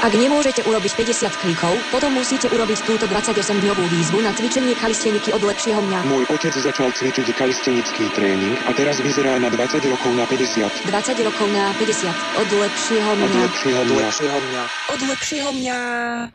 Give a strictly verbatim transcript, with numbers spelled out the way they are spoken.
Ak nemôžete urobiť päťdesiat klikov, potom musíte urobiť túto dvadsaťosemdňovú výzvu na cvičenie kalisteniky od lepšieho mňa. Môj otec začal cvičiť kalistenický tréning a teraz vyzerá na dvadsať rokov na päťdesiat. dvadsať rokov na päťdesiat. Od lepšieho mňa. Od lepšieho mňa. Lepšieho mňa. Od lepšieho mňa.